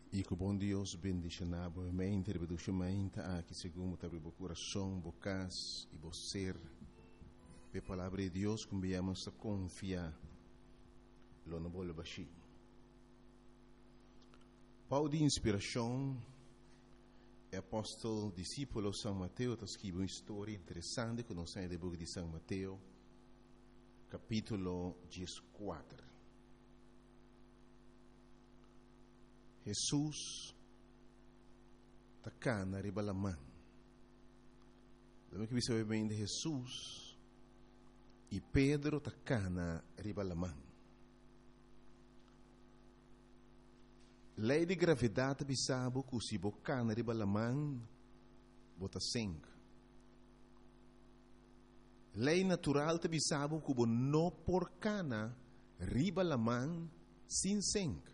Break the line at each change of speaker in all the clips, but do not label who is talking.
E que o bom Deus bendiga a mente, aqui segundo o coração, bocas e você. A palavra de Deus, como viemos a confiar, lo não vou baixar. Paulo de inspiração, é apóstolo, discípulo de São Mateus, está escrevendo uma história interessante que nós temos no livro de São Mateus, capítulo 14. Jesus está cá na ribalamã. Lembra que você bem de Jesus e Pedro está cá na ribalamã. Lei de gravidade bisabo que se boca na ribalamã bota sangue. Lei natural te bisabo que não por cana ribalamã sem sangue.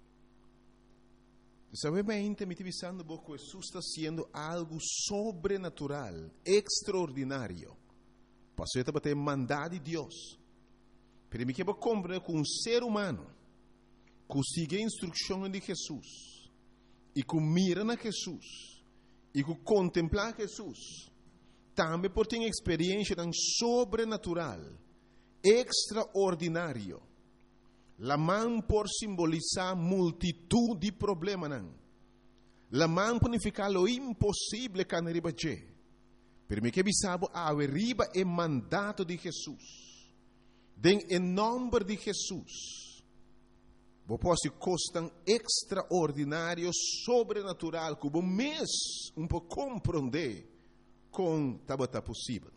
Sabe bem, me visando que Jesus está sendo algo sobrenatural, extraordinário. Passou a bater mandado de Deus. Pero me quero compreender que um ser humano que siga a instrução de Jesus e que mira na Jesus e que contempla Jesus, também por ter experiência tão sobrenatural, extraordinário. La mão por simbolizar multitud de problemas. La mão por significar lo impossível que não riba che. Per me que bisabo a riba é mandato de Jesus. Den em nome de Jesus. Vou posso costan extraordinário, sobrenatural, que o mês pouco compreender com tabata possível.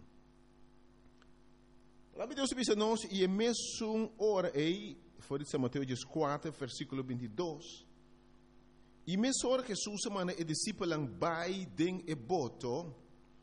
A Deus diz nós e é mesmo hora aí. Foi de São Mateus 4, versículo 22. E mesmo hora que Jesus mana e discípulo vai den e boto,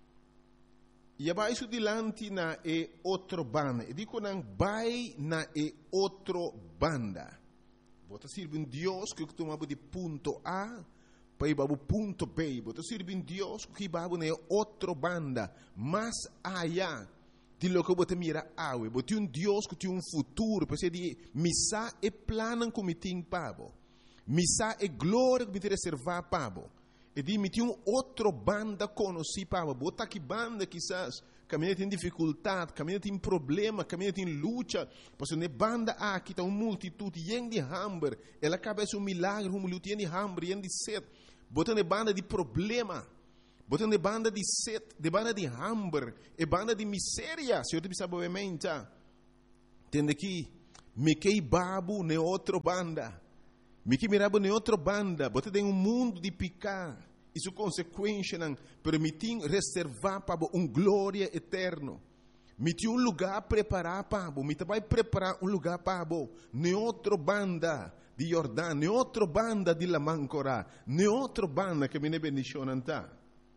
e abaixo dilante na e outro banda. E digo nang vai na e outro banda. Bota sirve Deus que tomava de ponto A para ir para o ponto B. Bota sirve Deus que vai na outro banda, mais allá. De lo que você mira awe, você tem Deus que tem futuro, porque de missa e plano que me tem pabo, missa e glória que me tem reservar pabo, e de me tem outro banda conhecido pabo, bota que banda quizás caminha tem dificuldade, caminha tem problema, caminha tem luta, porque ne banda aqui está uma multitude de hambre, ela cabeça milagre, luta de hambre, de sede, bota ne banda de problema. Botando de banda de sede, de banda de hambre, e banda de miséria. Se eu te pensava obviamente, tende aqui, me que babu ne outra banda, me que mirabo ne outra banda, botando em mundo de picar, isso consequência não permitir reservar para glória eterno. Me tinha lugar preparado para me vai preparar lugar para ne outra banda de Jordão, ne outra banda de Lamancora, ne outra banda que me ne bendicionam tá.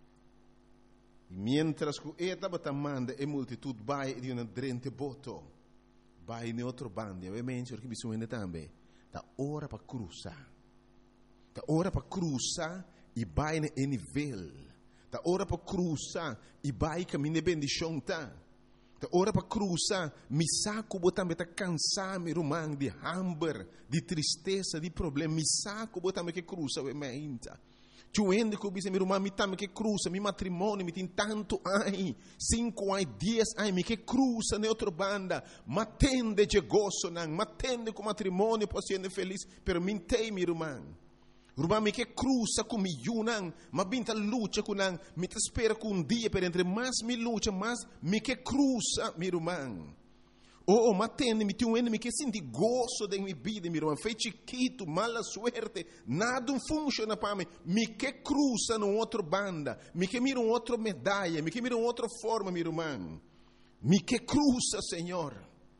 Mientras que estava tamanda e multitud vai de uma drente boto, vai em outro bando, obviamente porque bisogna também, da hora para cruzar, da hora para cruzar e vai em nível, da hora para cruzar e vai caminho de bendição tá, da hora para cruzar, me saco botar me tá cansar me rumang de hambre, de tristeza, de problema, me saco botar me que cruza obviamente. Tuende que eu meu irmão me tame que cruza, meu matrimônio me tem tanto ai, 5 ai, 10 ai, me que cruza na outra banda, matende de gozo não, matende com matrimônio para ser feliz, pero mintei meu irmão. Irmão me que cruza com milhão não, mas binta luta com não, me te espera com dia per entre mais me luta, mais me que cruza meu irmão. Oh, matende, me tem me que senti gozo de minha vida, meu irmão. Foi chiquito, mala suerte, nada funciona para mim. Me que cruza no outro banda, me que mira outra medalha, me que mira outra forma, meu irmão. Me que cruza, Senhor.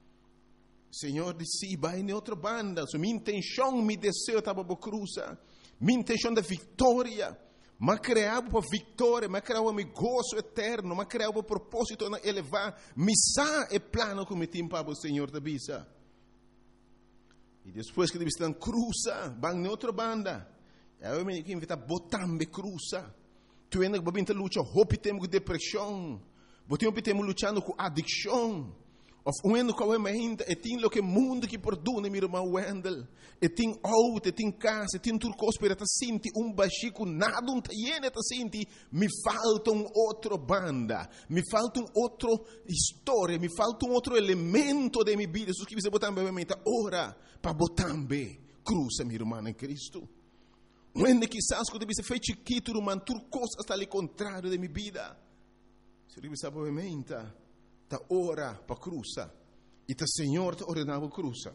Senhor disse, vai em outra banda. So, minha intenção, meu desejo estava para cruzar. Minha intenção da vitória. Mas criava para vitória, mas criava meu gozo eterno, mas criava para propósito de elevar, missa e plano que me tem para o Senhor da bisa. E depois que eles estão cruza, vão em outra banda. Eu me invito a botar me cruza. Tu ainda vai vir lutar, hope temos com depressão, temos lutando com adicção, Of wendo com a mente, e tem lo que mundo que perdona, meu irmão Wendel. E tem auto, e tem casa, e tem tudo coisa para te sentir baxico, nada te llena te sentir. Me falta outra banda, me falta outra história, me falta outro elemento de minha vida. Isso que você botar na mente, ora, para botar bem, cruza, meu irmão em Cristo. Wende quizás quando você fez chiquito, irmão, tudo coisa está ali contrário de minha vida. Se você sabe a mente, ta ora para cruza e ta Senhor te ordenava cruza.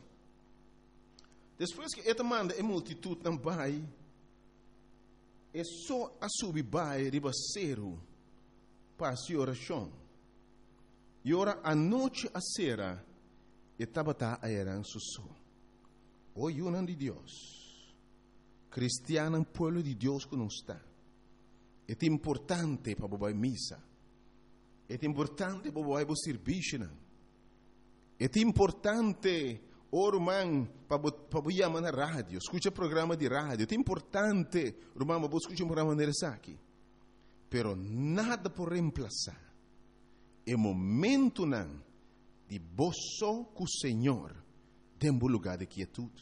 Depois que esta manda a multitud não vai, é só a subir vai ribaceiro para a oração. E ora a noite a sera e tabata a eran susso. O yunan de Deus, cristiano pueblo de Deus que não está. É importante para bobar missa. É importante para o serviço. É importante, irmão, para chamar na rádio. Escuta programa de rádio. É importante, irmão, para escutar um programa de aqui. Pero nada por reemplazar. É momento não de boço com o Senhor dentro do lugar de quietude.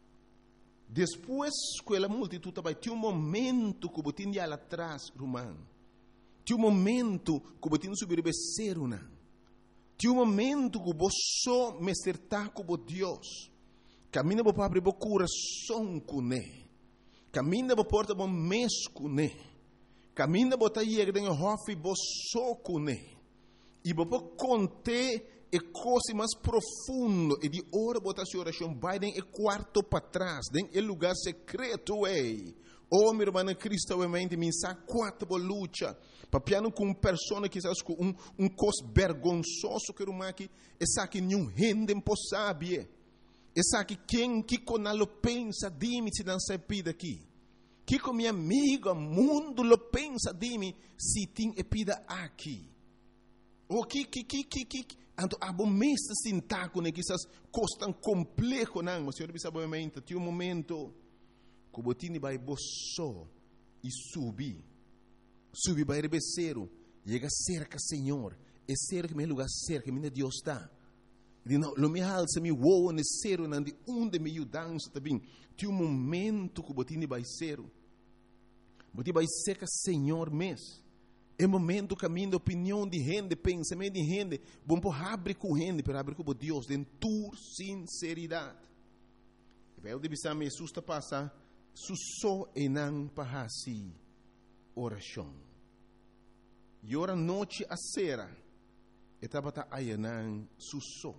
Depois que a multitud vai ter momento que você tinha lá atrás, irmão. Tinha momento que você subir becerro, não. Tinha momento que você me acertar com Deus. Caminha para abrir o coração com ele. Caminha para porta o mês com ele. Caminha para ir em hofe você com ele. E para contar a coisa mais profunda e de hora botar sua oração vai em quarto para trás, em lugar secreto ei. Oh, meu irmão Cristo, obviamente, me sabe quatro luta. Papiano com pessoa que sabe com cos vergonzoso que irmão aqui, essa que nenhum gente impossível. Essa que quem que conalo pensa de mim se não se pida aqui. Que com minha amiga mundo lo pensa de mim se tem epida aqui. O que ando abomesta sintaco né que essas coisas tão complexo não, mas senhor sabe obviamente, tem momento que o botini vai boço e subir vai rebeceiro, chega cerca Senhor, é cerca meu lugar cerca, minha Deus está. E não, lo me alça me voa necero não de onde me dança também. Tem momento que o botini vai ser, botini vai cerca Senhor mês. É momento caminho de opinião de gente, pensamento de gente, bom por abrir com gente, para abrir com Deus, de tua sinceridade. E vai o de bisar me susta passar, susso e não para si oração. E ora noite a sera, e tabata ayanan susso.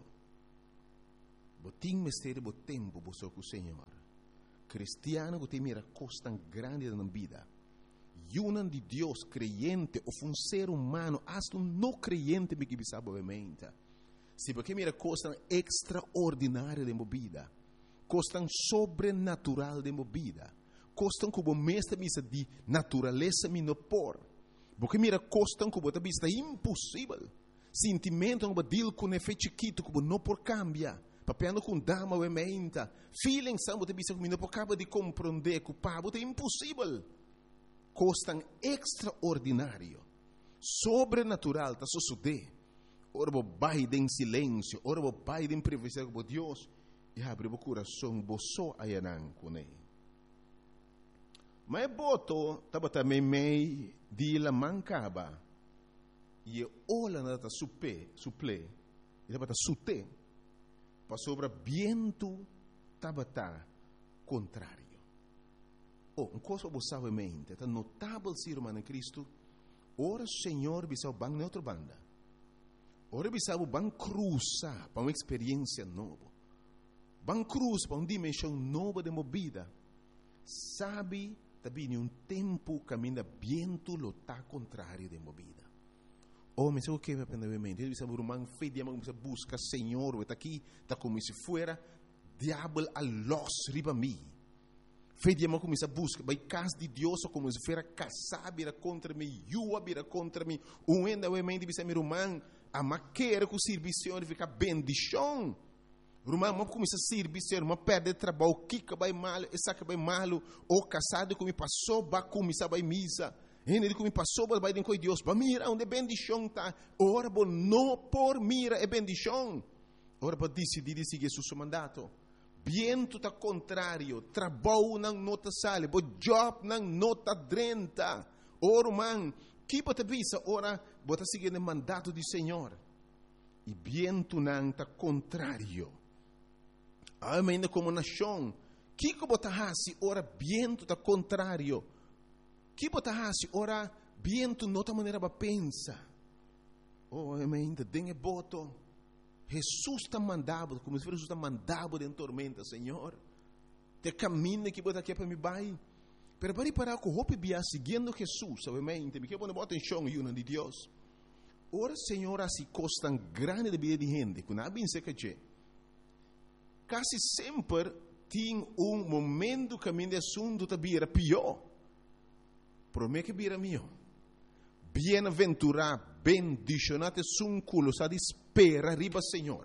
Botim mistério bo tempo bo com o Senhor. Cristiano que tem mira costa grande na vida. Yunan de Deus creyente ou um ser humano, hasta um não creyente me que sabe obviamente. Se porque mira costa extraordinária de movida, costa sobrenatural de movida, costa como mestre misa de natureza me no por. Porque mira costa como ta vista impossível. Sentimento como deal com efeito chiquito como não por cambia. Papiando com dama obviamente. Feeling são ta vista como não por cabo de compreender que pabo é impossível. Costan extraordinário, sobrenatural, está suceder. Ora vou vai em silêncio, ora vou vai em privacidade com Deus e abre o coração, boço ayanan com ele. Mas boto estava também meio de la mancaba e olha nada suple, e estava sute, para sobre viento estava contrário. Uma coisa que você sabe em mente, é notável ser humano em Cristo. Ora, Senhor, você sabe bem outra banda. Ora, você sabe bem cruzar para uma experiência nova. Bem cruzar para uma dimensão nova de movida. Sabe, também um tempo caminha viento lo está contrário de movida. Oh, mas o que vai aprender em mente? Ele sabe, irmão, fé de amor, você busca Senhor, está aqui, está como se fuera diabo a los riba mim. Fé de amor começa a buscar, vai casa de Deus como se fosse casar, vira contra mim, vira contra mim. Um ainda é mente de meu irmão, a maquera com o serviço fica bendição. O irmão não começa a servir, irmão perde trabalho, que vai mal, essa que vai mal, ou casado como passou, vai começar a misa. Ele diz que passou para vai com Deus, para mira onde bendição está. Ora, não por mira é bendição. Ora, para decidir seguir seu mandato. Viento está contrário, trabalho não nota sale, bo job não nota drenta. Ora, man, que pode visa, ora, bota seguir o mandato do Senhor. E viento não está contrário. Ainda como nação, que bota hasi, ora, viento está contrário. Que bota hasi, ora, viento nota maneira para pensar. Oh, ainda tem boto. Jesus está mandado, como se Jesus está mandado em tormenta, Senhor. Te caminho que bota aqui para me vai. Pero para que o hope bia seguindo Jesus, obviamente, me quer poner atenção e uma de Deus. Ora, Senhor, assim costa grande de vida de gente, que não bem se que quase sempre tem momento que a minha assunto está bem pior. Promete que bem melhor. Bem-aventurado, bendicionado sun culo sa di spera riba Senhor.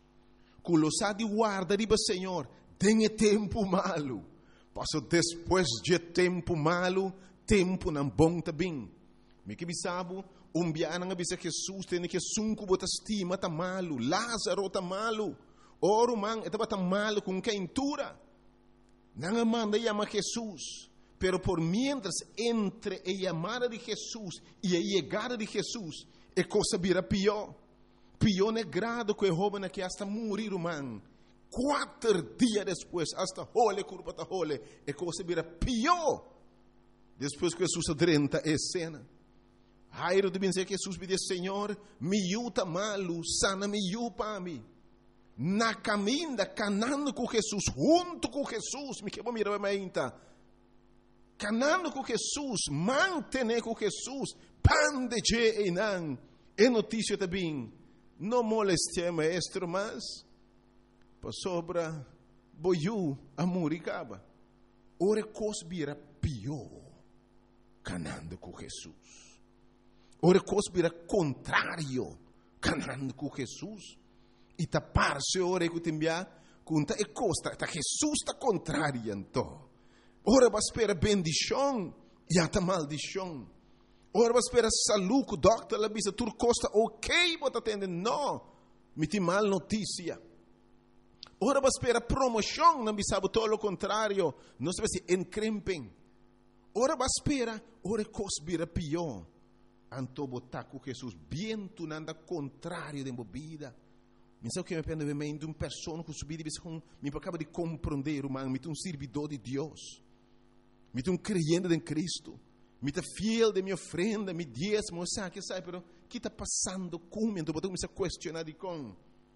Culo sa di guarda riba Senhor. Tenha tempo malo. Passo depois de tempo malo, tempo não bom também. Me que bisabo, biana nga bisa Jesus tem que sunco bota estima tá malo, Lázaro tá malo. Oro man etaba tá malo com quem tura. Não manda chama Jesus. Pero por mientras entre a llamada de Jesús y a llegada de Jesús, a cosa vira pior. Pior negrado que el joven que hasta morir, man. 4 días después, hasta jole, curva ta jole, a cosa vira pior. Después que Jesús adrenta a escena. Jairo de dizer que Jesus me diz, Senhor, me yuta malo, sana me yu para mim. Na caminda, canando com Jesus, junto com Jesus, me quebra mirar a minha canando com Jesus, mantener com Jesus, pan de je e não. É notícia também. Não moleste maestro, mas para sobra boiu a muricaba. Ora cosbira pior, canando com Jesus. Ora cosbira contrário, canando com Jesus. E tapar-se ora que timbia, conta e costa, tá Jesus está contrário então. Ora vai esperar bendição e até maldição. Ora vai esperar saúde, o doctor lá bisa tur costa ok, bota atender não, me tem mal notícia. Ora vai esperar promoção, não bisa todo o contrário, não se vai se encrempem. Ora vai esperar, ora cosbira pior. Anto botar com Jesus, bem tu nanda contrário de bebida. Me sabe que me pende de uma pessoa que subir e me acaba de compreender, humano, me tem servidor de Deus. Me tem creyente em Cristo. Me está fiel de minha ofrenda, me diezmo, sabe, pero que está passando comigo? Então, eu me questionar de com.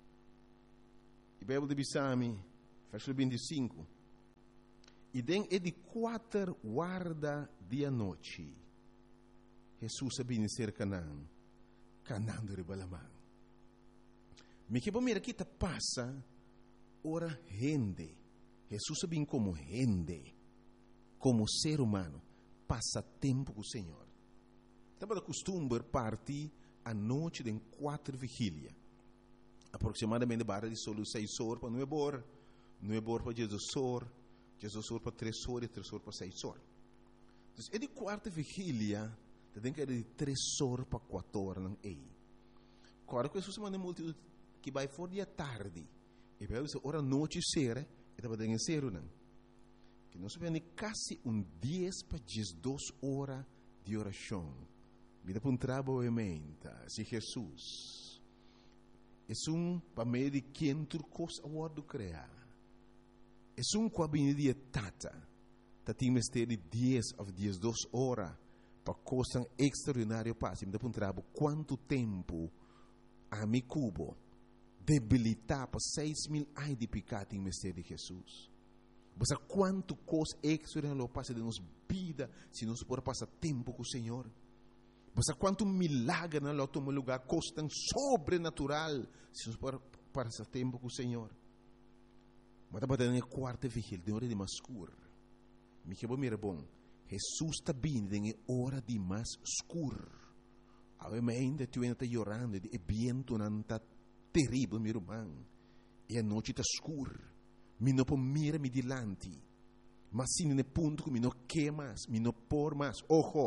E Bíblia de Bisami, versículo 25. E den é de 4 guarda dia noite. Jesus sabia ser Canaã, Canaã de Balamã. Me que bom mira que está passa, ora rende. Jesus sabia como rende. Como ser humano, passa tempo com o Senhor. Estava de costume partir à noite de 4 vigília. Aproximadamente barra de solo 6 horas para 9 horas, 9 horas para 16 horas, 16 horas para 3 horas e 3 horas para 6 horas. Então, é de 4 vigília, tem que ir de 3 horas para 4 horas. Não é. Agora, que Jesus manda multidão que vai fora de tarde, e vai dizer, hora noite será, e estava dentro de ser, não? Que nós vemos quase 10 para 12 horas de oração. Vida para trabalho, se Jesus é para meio de quem turcos a word criar. É com a de tata. Tem mistério de 10 ou 12 horas para coisa extraordinária passe. Vida para trabalho, quanto tempo a mi cubo debilitar para 6.000 anos de pecado em mistério de Jesus. Você quanto coisa extraordinária passa de nossa vida se nós podemos passar tempo com o Senhor. Você quanto milagre na nosso lugar coisa tão sobrenatural se nós podemos passar tempo com o Senhor. Mas estava dando a 4ª vigília, de hora de mais escuro. Me que bom, bom. Jesus está vindo em hora de mais escuro. Ainda tu ainda está chorando, e vento não está terrível, meu irmão. E a noite está escura. Me não pode mirar-me dilante. Mas se no ponto que me não quer mais, me não por mais. Ojo,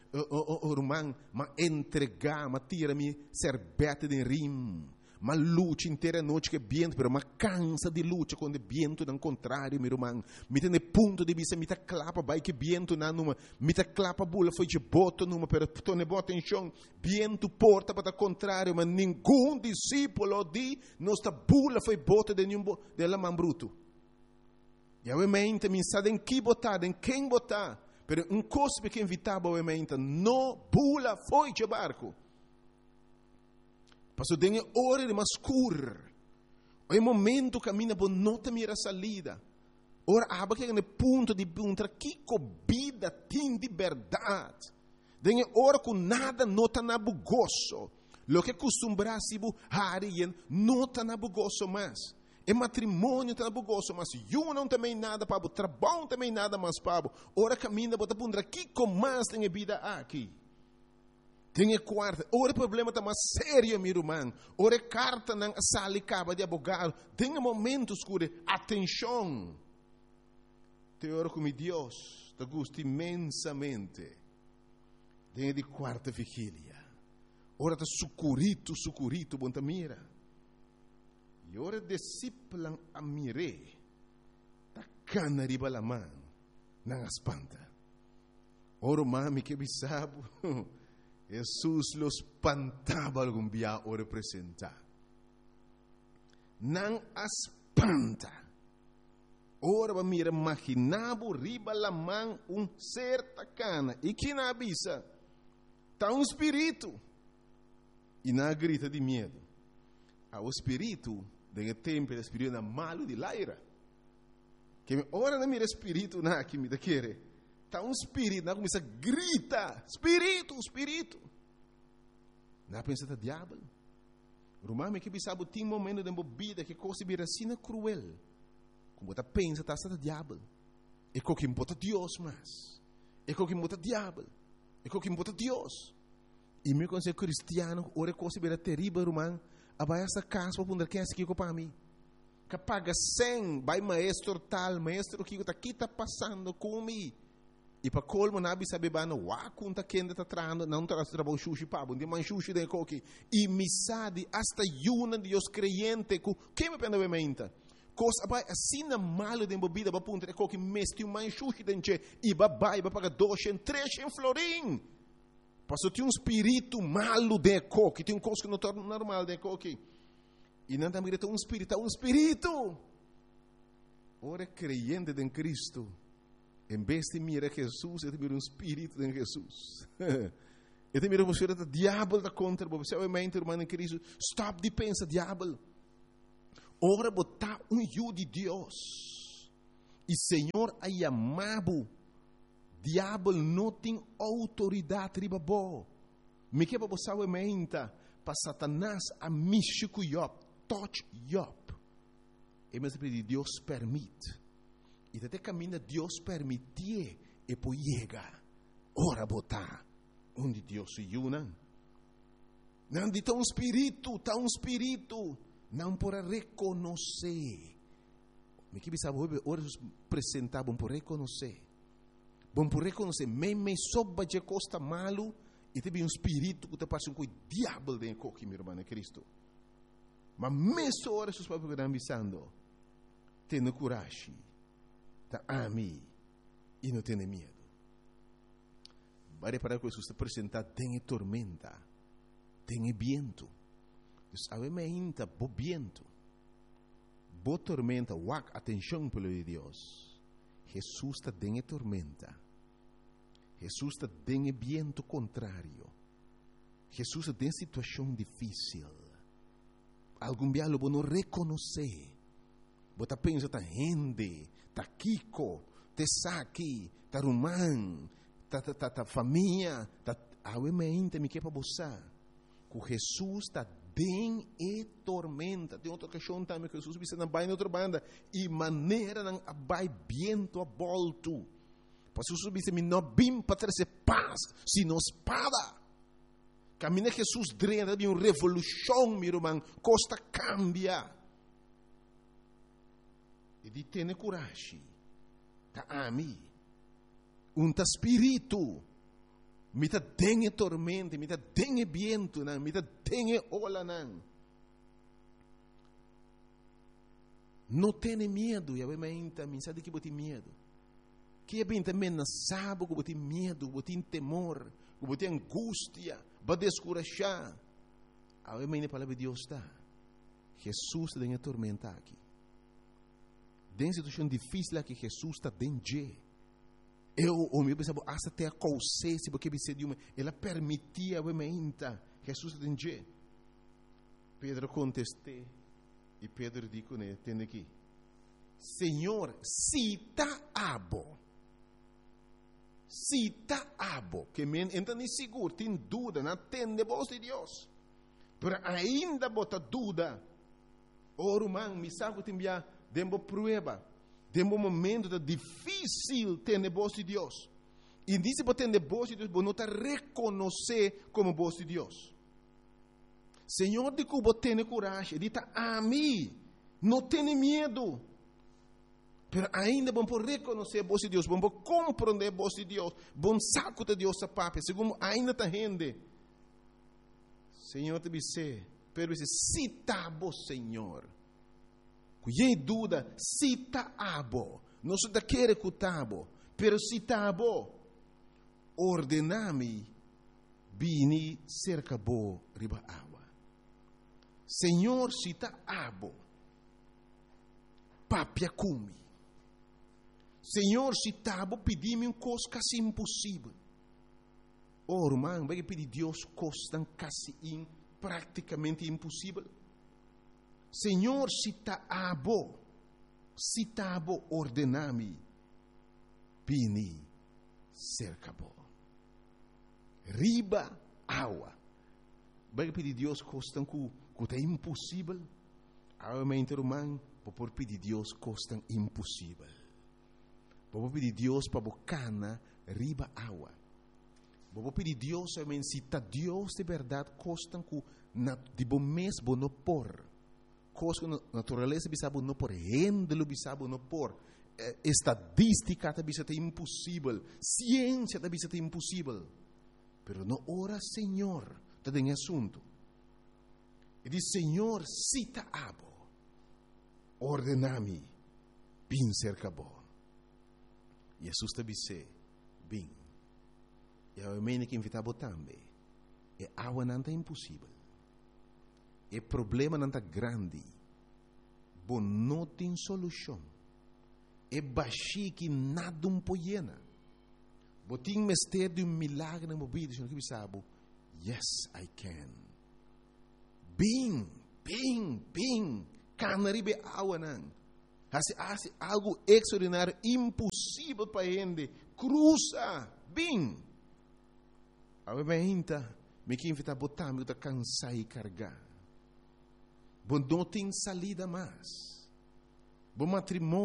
irmão, mas entregar, mas tira-me serbete de rim. Mas luta inteira noite que viento, pero mas cansa de luta quando viento não contrário, meu irmão. Me tem ponto de vista, me tá clapa, vai que viento na numa, me tá clapa bula foi de boto numa, pero tone bota em chão, viento porta para contrário, mas nenhum discípulo de nossa bula foi bota de nenhum dela man bruto. E obviamente me sabe em que botar, em quem botar, pero coisa que invitava obviamente, não bula foi de barco. Passou tem hora de mascur. O momento caminha por nota mira salida. Ora aba que é ponto de encontrar que vida tem de verdade. Tem hora com nada nota na bugoso. Lo que costumbra se bu harien nota na bugoso mais. É matrimônio tá na bugoso, mas eu não também nada para o trabalho também nada mais para. Ora caminha bota pondra que com mais tem vida aqui. Tem quarta, ora problema está mais sério, meu irmão. Ora carta não sale caba de abogado. Tem momentos que atenção. Te oro com Deus, te gusta imensamente. Tem de quarta vigília. Ora está sucurito, bom mira. E ora discípulo a mire. Ta cana riba la mão, não espanta. Ora mami que bisabo. Jesus los espantava algum dia o representar. Não espanta. Ora mira imaginavo riba la mão certa cana. E que na avisa? Tá espírito. E na grita de medo. O espírito, de tempo, o espírito na malo de laira. Que ora não mira espírito na que me querer. Está espírito, não começa a gritar, espírito. Não pensa que diabo. Romano que sabe tem momento de bebida que coisa vira assim cruel. Como você pensa que está diabo. É o que importa Deus mais. É o que importa diabo. É o que importa Deus. E meu conselho cristiano, ora coisa vira terrível, romano. Abai essa casa para poder quem é que para mim. Que paga 100, vai maestro tal, maestro que está passando comigo. E para colmo nabi sabe bano wa kunta kenda ta trando não traz trabalho sushi pabo de man sushi de coque e misade hasta yuna de os creyente ku que me pena bementa coisa vai assim na malo de bebida ba punta de coque mesti um man sushi denche e babai ba paga 200 300 florim passou tem espírito malo de coque tem coisa que não torna normal de coque e não também tem espírito ora creyente em Cristo. Em vez de mirar Jesus, ele mira espírito de Jesus. Ele mira o espírito do diabo da contra. Você obviamente, irmão em Cristo, stop de pensar diabo. Ora botar yu de Deus. E Senhor a chamado. Diabo não tem autoridade riba bo. Me que você obviamente para Satanás a mixico Job, touch Job. E mas Deus permite. E até caminha Deus permitir e depois chega. Ora botar onde Deus se une. Não de tão espírito. Não por reconhecer. Me que sabe ora apresentar bom por reconhecer. Bom por reconhecer. Me soba de costa malo e tem um espírito que te passa com o diabo dentro de meu irmão Cristo. Mas mesmo ora os papos que estão avisando. Tenha coragem. Tá ami e não tem medo. Vai para que Jesus te apresentar tem tormenta, tem viento. Obviamente, bo viento, bo tormenta, wak atenção pelo de Deus. Jesus está tem tormenta. Jesus está tem viento contrário. Jesus tem situação difícil. Algum dia lo não reconhecer. Você pensa tá rende. Ta Kiko, te Saki, ta Rumán, ta família, ta obviamente me quer para você. Que Jesus está bem e tormenta. Tem outra questão também que Jesus disse na baia outra banda e maneira não vai viento a volto. Porque Jesus disse me não vim para trazer paz, sino espada. Caminha Jesus drena de uma revolução, meu irmão, costa cambia. E de ter coragem. Tá ami. Unta espírito. Mita dengue tormenta, mita dengue viento, mita dengue ola. Não tenha medo, eu me sabe que bote medo. Que bem também não sabe que bote medo, bote temor, bote angústia, bote descurajar. Eu me palavra de Deus está. Jesus está em tormenta aqui. Tem situação difícil aqui, Jesus está dentro. O meu pensava, até a consciência, porque ela permitia, Jesus está dentro. Pedro contestou. E Pedro disse, entende aqui, Senhor, se está abo, que me entende seguro, tem dúvida, não tem voz de Deus, mas ainda bota dúvida, irmão, me sabe que tem uma prova, tem um momento difícil ter voz de Deus, e disse que ter voz de Deus, você não está reconhecer como voz de Deus. Senhor, de que você tem coragem, diz a mim, não tenha medo. Mas ainda vamos reconhecer a voz de Deus, vamos compreender a voz de Deus, vamos saco de Deus a papai, segundo ainda está rende. Senhor, te disse, pero disse, se está bom, Senhor. Cuidado dúvida, se está bom, não se quer que está bom, pero se está bom, ordename, vini cerca bo riba água. Senhor, se está abo, papia cumi. Senhor, se está abo, pedi-me coisa quase impossível. Irmão, vai pedir Deus coisa quase praticamente impossível. Senhor, se está abo, ordename, vini cerca bo. Riba água. Vai pedir Deus coisa que é impossível, realmente, irmão, vou pedir Deus coisa impossível. Vou pedir Deus para bocana riba água. Vou pedir Deus, realmente, se está Deus de verdade, coisa que de bom mês não por, coisa que natureza bisabo não por, rendelo bisabo não por, estadística bisa é impossível, ciência bisa é impossível, pero não ora Senhor, está em assunto. E diz, Senhor, se está abo, ordenami, bin cerca bo. Jesus te disse, bin. E a mim que invitava também. E água não é impossível. E problema não é grande. Bom, não tem solução. E baixi que nada pode. Bom, tem mestre de milagre na vida, Senhor, que sabe, yes, I can. Bing, canaribe água não. Hace algo extraordinário, impossível para gente. Cruza, bing. A minha me que invita a botar, me cansar e carregar. Bom, não tem salida mais. Bom matrimônio.